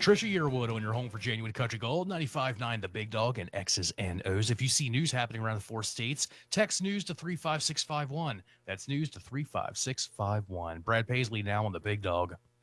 Trisha Yearwood on your home for Genuine Country Gold, 95.9 The Big Dog and X's and O's. If you see news happening around the 4 states, text news to 35651. That's news to 35651. Brad Paisley now on The Big Dog.